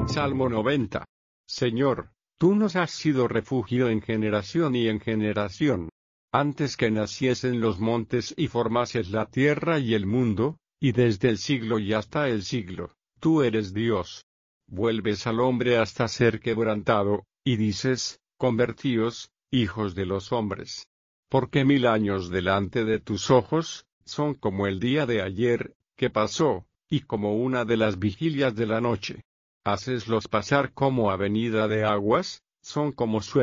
Salmo 90. Señor, tú nos has sido refugio en generación y en generación. Antes que naciesen los montes y formases la tierra y el mundo, y desde el siglo y hasta el siglo, tú eres Dios. Vuelves al hombre hasta ser quebrantado, y dices, convertíos, hijos de los hombres. Porque 1000 años delante de tus ojos, son como el día de ayer, que pasó, y como una de las vigilias de la noche. Haceslos pasar como avenida de aguas, son como sueños.